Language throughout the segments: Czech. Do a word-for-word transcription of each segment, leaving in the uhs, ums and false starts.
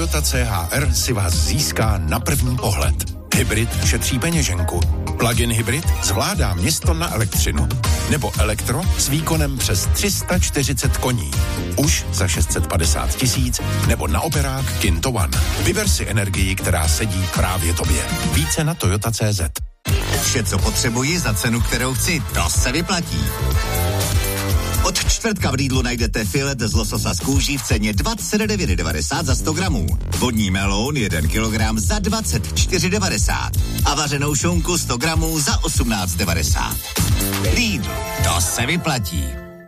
Toyota C H R si vás získá na první pohled. Hybrid šetří peněženku. Plug-in hybrid zvládá město na elektřinu. Nebo elektro s výkonem přes tři sta čtyřicet koní. Už za šest set padesát tisíc, nebo na operák Kinto One. Vyber si energii, která sedí právě tobě. Více na Toyota tečka cé zet. Vše, co potřebuji za cenu, kterou chci, to se vyplatí. Od čtvrtka v Lidlu najdete filet z lososa z kůží v ceně dvacet devět devadesát za sto gramů. Vodní meloun jeden kilogram za dvacet čtyři devadesát. A vařenou šunku sto gramů za osmnáct devadesát. Lidl, to se vyplatí.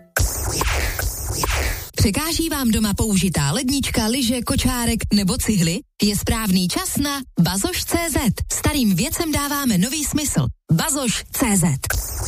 Překáží vám doma použitá lednička, lyže, kočárek nebo cihly? Je správný čas na bazoš tečka cé zet. Starým věcem dáváme nový smysl. bazoš tečka cé zet.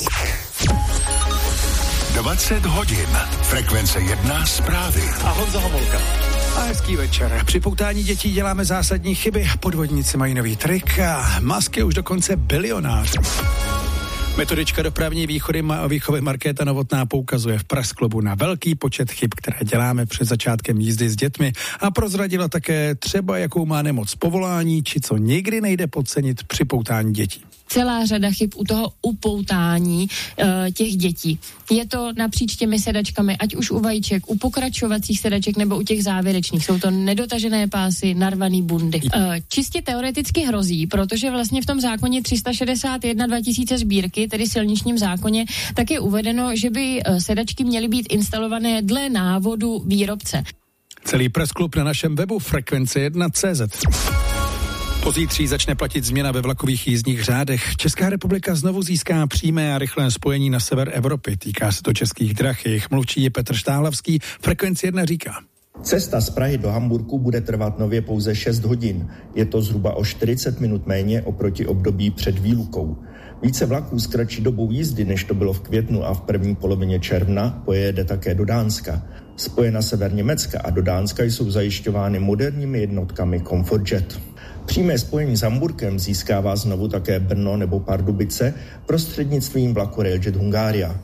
dvacet hodin. Frekvence jedna zprávy. A Honza Homolka. A hezký večer. Při poutání dětí děláme zásadní chyby. Podvodníci mají nový trik a Musk je už dokonce bilionář. Metodička dopravní výchovy, výchovy Markéta Novotná poukazuje v Press Clubu na velký počet chyb, které děláme před začátkem jízdy s dětmi a prozradila také třeba, jakou má nemoc povolání, či co nikdy nejde podcenit při poutání dětí. Celá řada chyb u toho upoutání e, těch dětí. Je to napříč těmi sedačkami, ať už u vajíček, u pokračovacích sedaček nebo u těch závěrečných. Jsou to nedotažené pásy, narvaný bundy. E, čistě teoreticky hrozí, protože vlastně v tom zákoně tři sta šedesát jedna dva tisíce sbírky, tedy silničním zákoně, tak je uvedeno, že by sedačky měly být instalované dle návodu výrobce. Celý Press Club na našem webu frekvence jedna tečka cé zet. Pozítří začne platit změna ve vlakových jízdních řádech. Česká republika znovu získá přímé a rychlé spojení na sever Evropy. Týká se to Českých drah. Jejich mluvčí je Petr Štávlavský. Frekvenci jedna říká. Cesta z Prahy do Hamburku bude trvat nově pouze šest hodin. Je to zhruba o čtyřicet minut méně oproti období před výlukou. Více vlaků s kratší dobou jízdy, než to bylo v květnu a v první polovině června, pojede také do Dánska. Spoje na sever Německa a do Dánska jsou zajišťovány moderními jednotkami ComfortJet. Přímé spojení s Hamburkem získává znovu také Brno nebo Pardubice prostřednictvím vlaku Railjet Hungaria.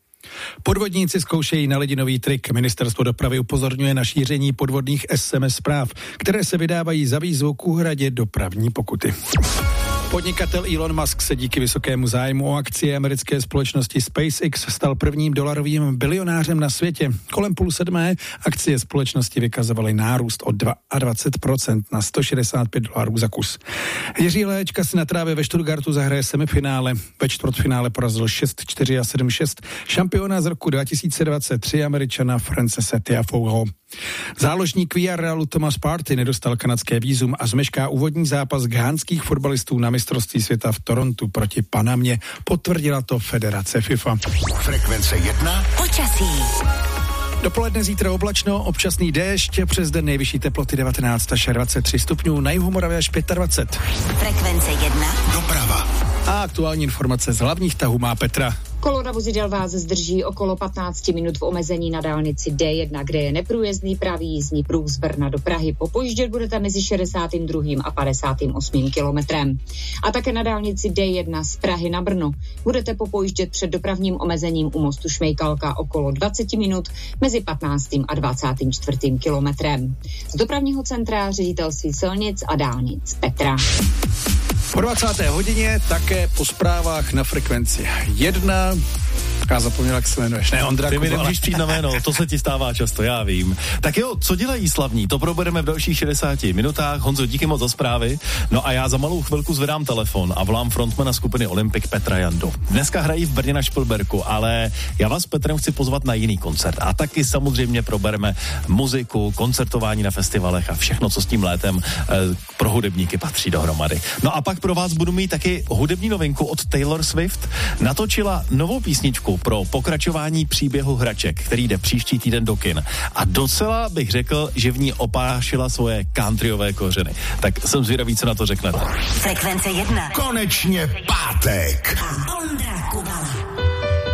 Podvodníci zkoušejí na lidi nový trik. Ministerstvo dopravy upozorňuje na šíření podvodných es em es zpráv, které se vydávají za výzvu k úhradě dopravní pokuty. Podnikatel Elon Musk se díky vysokému zájmu o akcie americké společnosti SpaceX stal prvním dolarovým bilionářem na světě. Kolem půl sedmé akcie společnosti vykazovaly nárůst o dvacet dva procent na sto šedesát pět dolarů za kus. Jiří Léčka si na trávě ve Stuttgartu zahraje semifinále. Ve čtvrtfinále porazil šest čtyři a sedm šest šampiona z roku dva tisíce dvacet tři Američana Francese Tiafouho. Záložník V R Realu Thomas Partey nedostal kanadské vízum a zmešká úvodní zápas ghánských fotbalistů na mistrovství světa v Torontu proti Panamě. Potvrdila to Federace FIFA. Frekvence jedna. Počasí. Dopoledne zítra oblačno, občasný déšť, přes den nejvyšší teploty devatenáct až dvacet tři stupňů, na jihu Moravy až dvacet pět. Frekvence jedna. Doprava. A aktuální informace z hlavních tahů má Petra. Kolona vozidel vás zdrží okolo patnáct minut v omezení na dálnici D jedna, kde je neprůjezdný pravý jízdní pruh z Brna do Prahy. Popojíždět budete mezi šedesátým druhým a padesátým osmým kilometrem. A také na dálnici D jedna z Prahy na Brno. Budete popojíždět před dopravním omezením u mostu Šmejkalka okolo dvacet minut mezi patnáctým a dvacátým čtvrtým kilometrem. Z dopravního centra Ředitelství silnic a dálnic Petra. Po dvacáté hodině také po zprávách na frekvenci jedna. Já zapomněl, jak se jmenuješ. Ne, Ondra. Ty mi nemůžeš přijít na jméno, to se ti stává často, já vím. Tak jo, co dělají slavní, to probereme v dalších šedesáti minutách. Honzo, díky moc za zprávy. No a já za malou chvilku zvedám telefon a volám frontmana skupiny Olympic Petra Jandu. Dneska hrají v Brně na Špilberku, ale já vás s Petrem chci pozvat na jiný koncert. A taky samozřejmě probereme muziku, koncertování na festivalech a všechno, co s tím létem eh, pro hudebníky patří dohromady. No a pak pro vás budu mít taky hudební novinku od Taylor Swift. Natočila novou písničku pro pokračování příběhu hraček, který jde příští týden do kin. A docela bych řekl, že v ní opášila svoje countryové kořeny. Tak jsem zvědavý, co na to řeknete. Frekvence jedna. Konečně pátek.